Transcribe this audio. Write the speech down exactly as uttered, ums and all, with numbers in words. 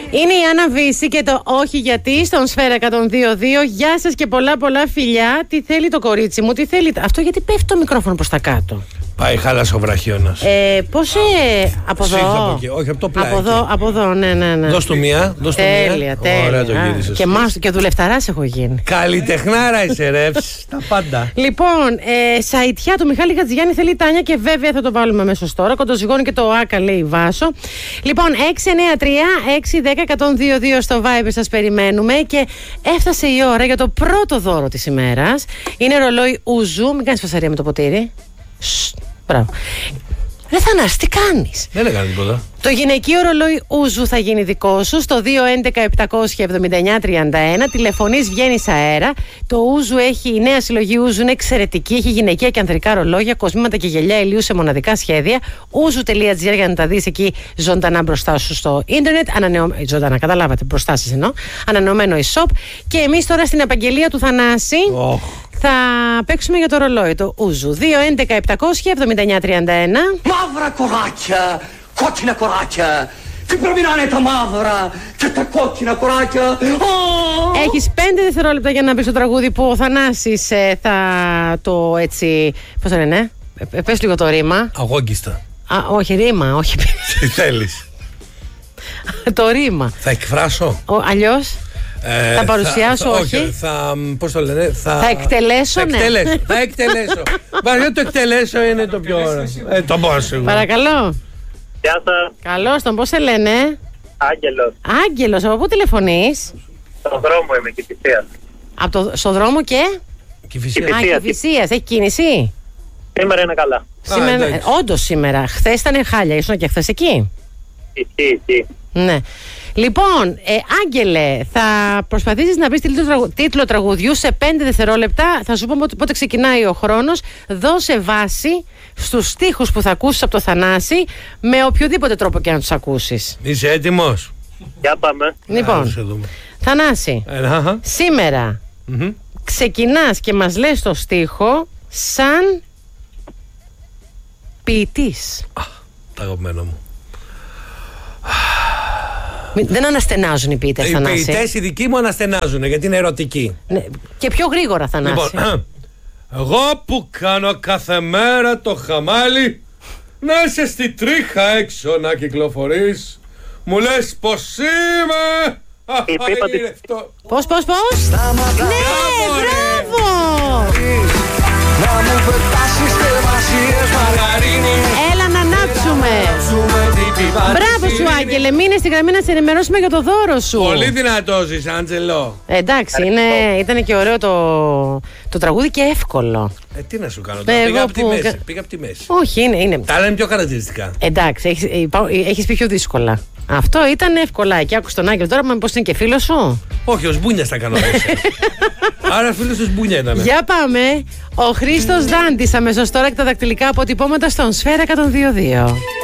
Είναι η Άννα Βύση και το όχι γιατί στον Σφαίρα εκατόν δύο δύο. Γεια σας και πολλά πολλά φιλιά. Τι θέλει το κορίτσι μου, τι θέλει. Αυτό γιατί πέφτει το μικρόφωνο προς τα κάτω. Πάει χάλασε ο βραχιώνας. Ε, πώς ε, από εδώ. Από εκεί, όχι από το πλάι. Από εδώ, από εδώ, ναι, ναι, ναι. Δώσ' του μία, δώσ' του μία. Τέλεια, τέλεια. Ωραία το γύρισες. Και, μας, και δουλευταράς έχω γίνει. Καλλιτεχνάρα είσαι ρε, τα πάντα. Λοιπόν, ε, Σαϊτιά του Μιχάλη Χατζηγιάννη θέλει Τάνια και βέβαια θα το βάλουμε αμέσως τώρα. Κοντοζυγώνει και το Άκα λέει Βάσο. Λοιπόν, έξι εννιά τρία έξι ένα μηδέν ένα μηδέν δύο δύο στο Viber σας περιμένουμε και έφτασε η ώρα για το πρώτο δώρο της ημέρας. Είναι ρολόι Ούζου. Μην κάνεις φασαρία με το ποτήρι. Σσ, μπράβο. Ρε Θανάση, τι κάνεις? Δεν έκανε τίποτα. Το γυναικείο ρολόι Ούζου θα γίνει δικό σου στο δύο έντεκα επτακόσια εβδομήντα εννιά τριάντα ένα. Τηλεφωνείς, βγαίνεις αέρα. Το Ούζου έχει, η νέα συλλογή Ούζου είναι εξαιρετική. Έχει γυναικεία και ανδρικά ρολόγια, κοσμήματα και γυαλιά ηλίου σε μοναδικά σχέδια. ούζου τελεία τζι άρ για να τα δεις εκεί ζωντανά μπροστά σου στο ίντερνετ. Ανανεω... Ζωντανά, καταλάβατε, μπροστά σας εννοώ. Ανανεωμένο e-shop. Και εμείς τώρα στην απαγγελία του Θανάση. Oh. Θα παίξουμε για το ρολόι, το Ούζου. δύο έντεκα επτακόσια εβδομήντα εννιά τριάντα ένα. Μαύρα κοράκια, κόκκινα κοράκια. Τι πρέπει να είναι τα μαύρα και τα κόκκινα κοράκια. Έχεις πέντε δευτερόλεπτα για να πεις το τραγούδι που ο Θανάσης ε, θα το έτσι. Πώς το λένε, ε, πες λίγο το ρήμα. Αγόγγιστα. Α, όχι, ρήμα, όχι. Τι θέλεις? Το ρήμα. Θα εκφράσω. Ο, αλλιώς. Ε, θα παρουσιάσω, θα, όχι. όχι. Θα, πώς το λένε, θα, θα εκτελέσω, θα ναι. Εκτελέσω, θα εκτελέσω. Βαριά το εκτελέσω είναι το πιο ωραίο. Ε, το πω σίγουρα. Παρακαλώ. Γεια σας. Καλώς, τον πώς σε λένε? Άγγελος. Άγγελος, από πού τηλεφωνείς? Στον δρόμο είμαι, Κηφισίας. Από το, στο δρόμο και? Κηφισίας. Α, Κηφισίας, έχει κίνηση? Σήμερα είναι καλά. Σήμερα, ε, όντως σήμερα, χθες ήταν χάλια, ήσουν και χθες εκεί? Ισχύει, ισχύει. Ναι. Λοιπόν, ε, Άγγελε, θα προσπαθήσεις να βρεις τίτλο, τραγου... τίτλο τραγουδιού σε πέντε δευτερόλεπτα. Θα σου πω πότε ξεκινάει ο χρόνος. Δώσε βάση στους στίχους που θα ακούσεις από το Θανάση με οποιοδήποτε τρόπο και να τους ακούσεις. Είσαι έτοιμος? Για πάμε. Λοιπόν, Θανάση, ε, σήμερα mm-hmm. ξεκινάς και μας λες το στίχο σαν ποιητής. Α, το αγαπημένο μου. Δεν αναστενάζουν οι ποιητές, οι Θανάση. Οι ποιητές οι δικοί μου αναστενάζουν γιατί είναι ερωτικοί. Ναι, και πιο γρήγορα, Θανάση. Λοιπόν, εγώ που κάνω κάθε μέρα το χαμάλι, να είσαι στη τρίχα έξω να κυκλοφορείς, μου λες πως είμαι. Πώς, πώς, πώς? Ναι, μπράβο! Έλα να ανάψουμε. Μπράβο σου, Άγγελε, μείνε στη γραμμή να σε ενημερώσουμε για το δώρο σου. Πολύ δυνατός είσαι, Άντζελο. ε, Εντάξει, είναι, ήταν και ωραίο το, το τραγούδι και εύκολο. Ε, τι να σου κάνω τώρα, πήγα από, τη μέση, πήγα από τη μέση. Όχι, είναι, είναι. Τα λένε πιο χαρακτηριστικά. Εντάξει, έχεις, έχεις πει πιο δύσκολα. Αυτό ήταν εύκολα και άκουσε τον Άγγελο τώρα, μα πώς είναι και φίλος σου? Όχι, ο Σμπούνιας τα κάνω. Άρα φίλος του Σμπούνια ήταν. Για πάμε. Ο Χρήστος Δάντης αμέσως τώρα και τα δακτυλικά αποτυπώματα στον Σφαίρα εκατόν δύο δύο.